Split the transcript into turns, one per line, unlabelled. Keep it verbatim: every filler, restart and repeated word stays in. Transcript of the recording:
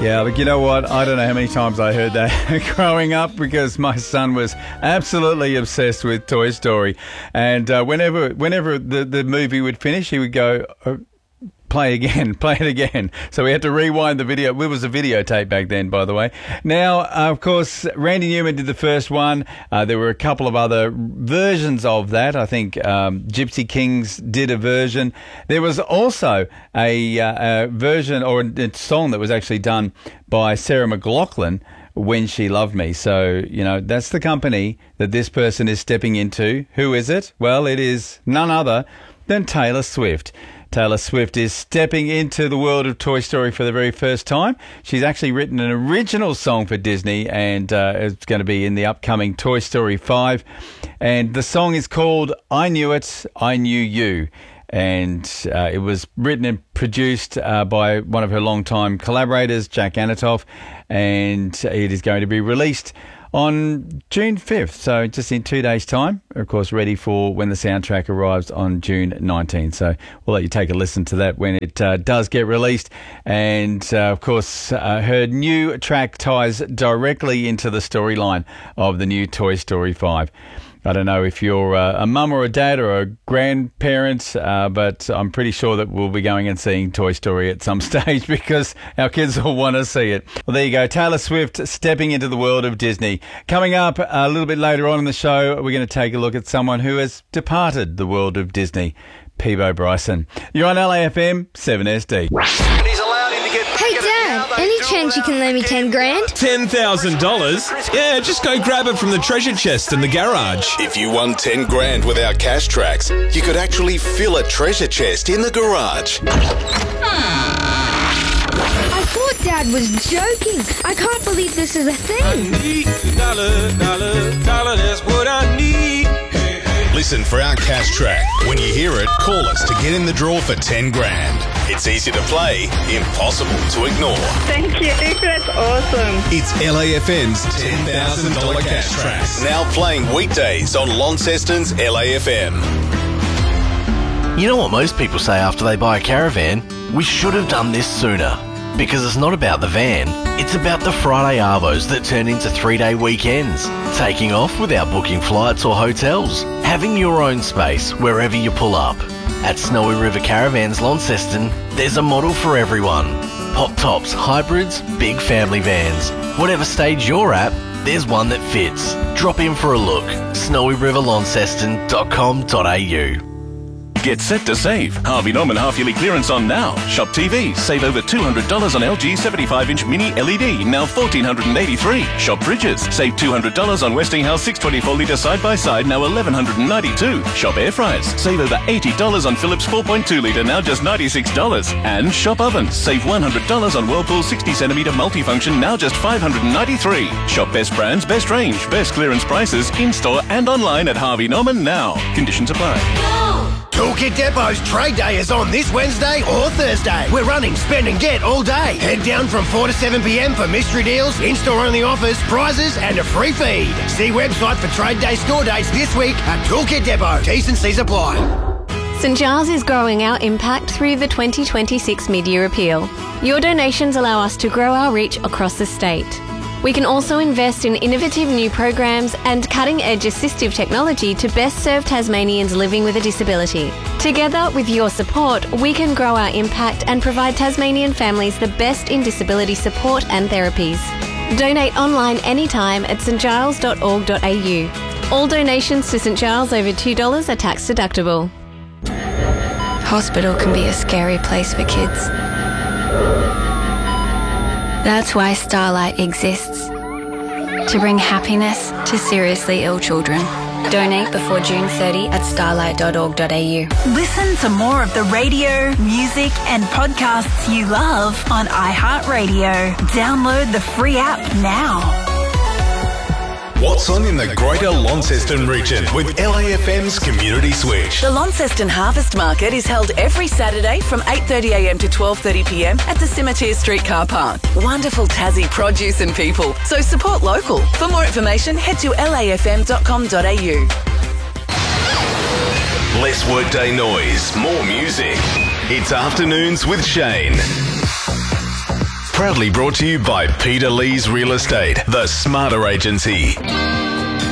Yeah, but you know what? I don't know how many times I heard that growing up because my son was absolutely obsessed with Toy Story. And uh, whenever whenever the, the movie would finish, he would go, oh, play again, play it again. So we had to rewind the video. It was a videotape back then, by the way. Now, uh, of course, Randy Newman did the first one. Uh, there were a couple of other versions of that. I think um, Gypsy Kings did a version. There was also a, uh, a version or a song that was actually done by Sarah McLachlan, When She Loved Me. So, you know, that's the company that this person is stepping into. Who is it? Well, it is none other than Taylor Swift. Taylor Swift is stepping into the world of Toy Story for the very first time. She's actually written an original song for Disney, and uh, it's going to be in the upcoming Toy Story five. And the song is called I Knew It, I Knew You. And uh, it was written and produced uh, by one of her longtime collaborators, Jack Anatoff, and it is going to be released on June fifth, so just in two days' time. Of course, ready for when the soundtrack arrives on June nineteenth. So we'll let you take a listen to that when it uh, does get released. And, uh, of course, uh, her new track ties directly into the storyline of the new Toy Story five. I don't know if you're uh, a mum or a dad or a grandparent, uh, but I'm pretty sure that we'll be going and seeing Toy Story at some stage because our kids will want to see it. Well, there you go. Taylor Swift stepping into the world of Disney. Coming up a little bit later on in the show, we're going to take a look at someone who has departed the world of Disney, Peebo Bryson. You're on L A F M seven S D.
Hey Dad, any chance you can lend me ten grand?
ten thousand dollars? Yeah, just go grab it from the treasure chest in the garage.
If you won ten grand with our cash tracks, you could actually fill a treasure chest in the garage.
I thought Dad was joking. I can't believe this is a thing.
I need a dollar, dollar, dollar, that's what I need.
Listen for our cash track. When you hear it, call us to get in the draw for ten grand. It's easy to play, impossible to ignore.
Thank you. That's awesome.
It's L A F M's ten thousand dollars cash tracks. Now playing weekdays on Launceston's L A F M.
You know what most people say after they buy a caravan? We should have done this sooner. Because it's not about the van, it's about the Friday arvos that turn into three-day weekends. Taking off without booking flights or hotels. Having your own space wherever you pull up. At Snowy River Caravans Launceston, there's a model for everyone. Pop tops, hybrids, big family vans. Whatever stage you're at, there's one that fits. Drop in for a look. snowy river launceston dot com dot a u.
Get set to save. Harvey Norman half-yearly clearance on Now. Shop T V. Save over two hundred dollars on L G seventy-five inch mini L E D. Now one thousand four hundred eighty-three dollars. Shop Fridges. Save two hundred dollars on Westinghouse six twenty-four litre side-by-side. Now one thousand one hundred ninety-two dollars. Shop Air Fryers. Save over eighty dollars on Philips four point two litre. Now just ninety-six dollars. And Shop Ovens. Save one hundred dollars on Whirlpool sixty centimetre multifunction. Now just five hundred ninety-three dollars. Shop best brands, best range, best clearance prices in-store and online at Harvey Norman now. Conditions apply.
Toolkit Depot's Trade Day is on this Wednesday or Thursday. We're running Spend and Get all day. Head down from four to seven p m for mystery deals, in-store only offers, prizes and a free feed. See website for Trade Day store dates this week at Toolkit Depot. T's and C's apply.
St Giles is growing our impact through the twenty twenty-six Mid-Year Appeal. Your donations allow us to grow our reach across the state. We can also invest in innovative new programs and cutting-edge assistive technology to best serve Tasmanians living with a disability. Together, with your support, we can grow our impact and provide Tasmanian families the best in disability support and therapies. Donate online anytime at st giles dot org dot a u. All donations to St Giles over two dollars are tax deductible.
Hospital can be a scary place for kids. That's why Starlight exists. To bring happiness to seriously ill children. Donate before June thirtieth at starlight dot org dot a u.
Listen to more of the radio, music and podcasts you love on iHeartRadio. Download the free app now.
What's on in the Greater Launceston region with L A F M's Community Switch?
The Launceston Harvest Market is held every Saturday from eight thirty a m to twelve thirty p m at the Cimetiere Street car park. Wonderful Tassie produce and people, so support local. For more information, head to l a f m dot com dot a u.
Less workday noise, more music. It's Afternoons with Shane. Proudly brought to you by Peter Lee's Real Estate, the Smarter Agency.